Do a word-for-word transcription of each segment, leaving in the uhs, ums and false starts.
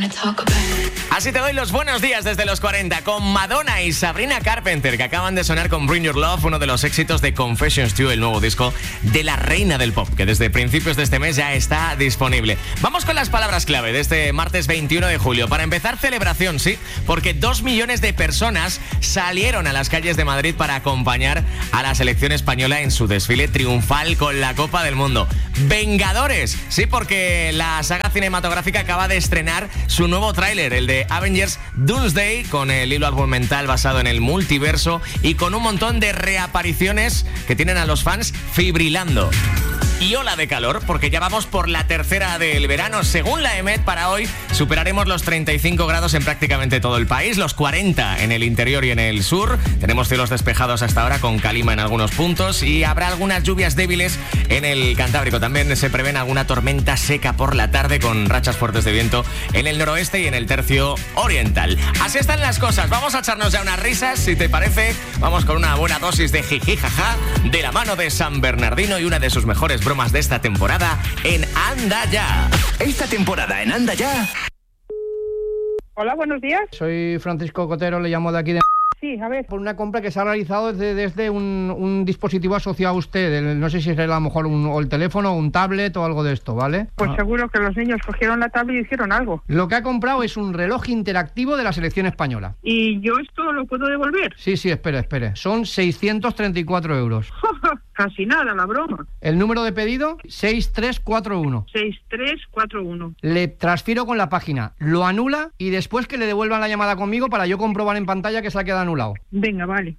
Así te doy los buenos días desde los cuarenta con Madonna y Sabrina Carpenter, que acaban de sonar con Bring Your Love, uno de los éxitos de Confessions dos, el nuevo disco de la reina del pop, que desde principios de este mes ya está disponible. Vamos con las palabras clave de este martes veintiuno de julio. Para empezar, celebración, sí, porque dos millones de personas salieron a las calles de Madrid para acompañar a la selección española en su desfile triunfal con la Copa del Mundo. Vengadores, sí, porque la saga cinematográfica acaba de estrenar su nuevo tráiler, el de Avengers Doomsday, con el hilo argumental basado en el multiverso y con un montón de reapariciones que tienen a los fans fibrilando. Y ola de calor, porque ya vamos por la tercera del verano. Según la EMET, para hoy superaremos los treinta y cinco grados en prácticamente todo el país, los cuarenta en el interior y en el sur. Tenemos cielos despejados hasta ahora con calima en algunos puntos y habrá algunas lluvias débiles en el Cantábrico. También se prevén alguna tormenta seca por la tarde con rachas fuertes de viento en el noroeste y en el tercio oriental. Así están las cosas. Vamos a echarnos ya unas risas, si te parece. Vamos con una buena dosis de jiji jaja de la mano de San Bernardino y una de sus mejores bromas de esta temporada en Anda Ya. Esta temporada en Anda Ya. Hola, buenos días. Soy Francisco Cotero, le llamo de aquí de... Sí, a ver. Por una compra que se ha realizado desde, desde un, un dispositivo asociado a usted. El, no sé si es a lo mejor un, o el teléfono, un tablet o algo de esto, ¿vale? Pues ah. seguro que los niños cogieron la tablet y hicieron algo. Lo que ha comprado es un reloj interactivo de la selección española. ¿Y yo esto lo puedo devolver? Sí, sí, espere, espere. Son seiscientos treinta y cuatro euros. Casi nada, la broma. El número de pedido, seis tres cuatro uno. seis tres cuatro uno. Le transfiero con la página, lo anula y después que le devuelvan la llamada conmigo para yo comprobar en pantalla que se ha quedado anulado. Venga, vale.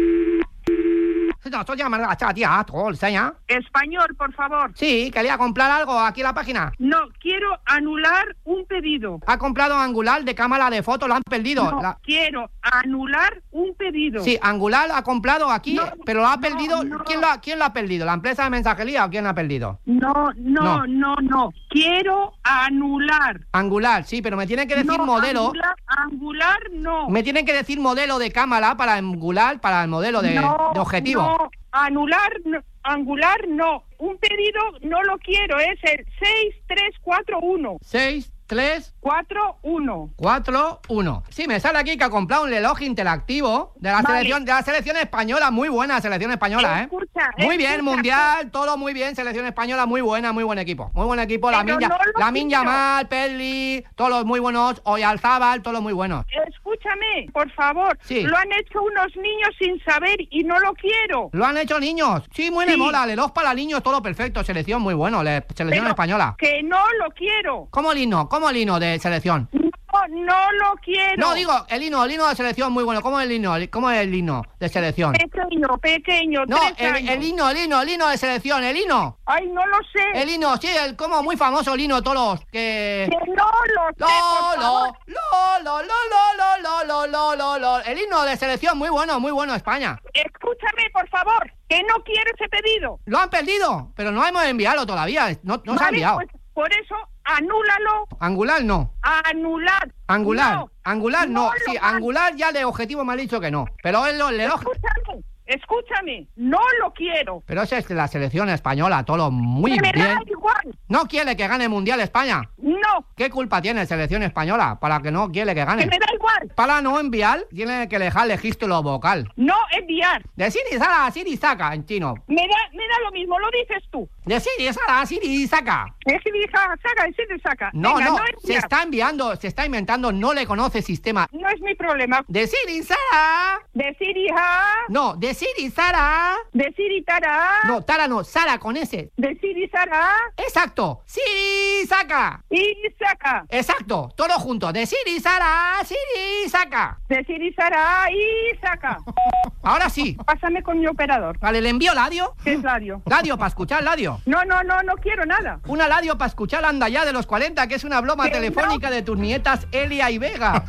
Español, por favor. Sí, quería comprar algo aquí en la página. No, quiero anular un pedido. Ha comprado Angular de cámara de foto, lo han perdido. No, la... quiero anular un pedido. Sí, Angular ha comprado aquí, no, pero lo ha no, perdido. No. ¿Quién, lo ha, ¿Quién lo ha perdido? ¿La empresa de mensajería o quién lo ha perdido? No, no, no, no, no. Quiero anular. Angular, sí, pero me tienen que decir no, modelo. Angular, angular, no. Me tienen que decir modelo de cámara para Angular, para el modelo de, no, de objetivo. No, anular, no, angular, no. Un pedido no lo quiero, es el seis tres cuatro uno. seis tres cuatro uno. cuatro uno. Sí, me sale aquí que ha comprado un reloj interactivo de la vale. selección de la selección española, muy buena selección española, ¿eh? Escucha, muy escucha. bien, mundial, todo muy bien, selección española muy buena, muy buen equipo. Muy buen equipo, la Minja, no la Minja Mal, Perli, todos los muy buenos, Oyalzábal, todos los muy buenos. Escúchame, por favor. Sí. Lo han hecho unos niños sin saber y no lo quiero. ¿Lo han hecho niños? Sí, muy sí. le mola, reloj para niños, todo perfecto, selección muy bueno, le, selección Pero española. Que no lo quiero. ¿Cómo el hino? ¿Cómo el hino de selección? No, no lo quiero. No, digo, el hino, el hino de selección muy bueno. ¿Cómo es el hino? ¿Cómo es el hino de selección? Pequeño, pequeño, No, tres el, años. el hino, el hino, el hino de selección, el hino. Ay, no lo sé. El hino, sí, el como muy famoso el hino, todos los que... Que no lo sé, Lo, por lo, favor. lo, lo, lo, lo, lo, lo, lo, lo, lo. El hino de selección muy bueno, muy bueno, España. Escúchame, por favor, que no quiero ese pedido. Lo han perdido, pero no hemos enviado todavía, no, no vale, se ha enviado. Pues, por eso, anúlalo. Angular no. Anular. Angular, no, Angular no, no sí, van. Angular ya de objetivo me ha dicho que no. Pero es lo, el reloj... Escúchame, escúchame, no lo quiero. Pero esa es la selección española, todo muy Que me bien. da igual. ¿No quiere que gane el Mundial España? No, ¿Qué culpa tiene selección española para que no quiere que gane? que me da igual. Para no enviar, tiene que dejar registro vocal. No enviar. De Siri Sara a Siri Saka en chino. Me da, me da lo mismo, lo dices tú. De Siri Sara a Siri Saka. Es que saca, saca, es que saca. No, Venga, no, no se enviar. está enviando, se está inventando, no le conoce sistema. No es mi problema. De Siri Sara. Decir hija, No, de Siri Sara. decir y tara, No, Tara no, Sara con S. decir y sara, Exacto. Siri Saka. y saca. Exacto, todo junto. De Siri Sara a Siri Saka. Decir y sara, y saca. Ahora sí. Pásame con mi operador. Vale, le envío Ladio. ¿Qué es Ladio? Ladio, para escuchar Ladio. No, no, no, no quiero nada. Una Ladio para escuchar Anda Ya de los cuarenta, que es una broma Que telefónica no. de tus nietas Elia y Vega.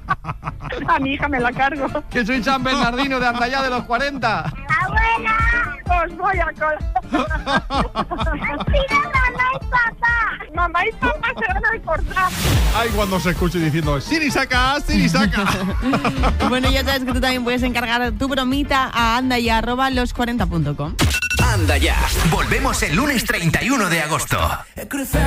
A mi hija me la cargo. Que soy San Bernardino de Anda Ya de los cuarenta. ¡Abuela! Os voy a colgar. mamá y papá. Mamá y papá se van a cortar. Ay, cuando se escuche diciendo Siri saca, Siri saca. Bueno, ya sabes que tú también puedes encargar tu bromita a andaya arroba los cuarenta punto com. Anda Ya. Volvemos el lunes treinta y uno de agosto.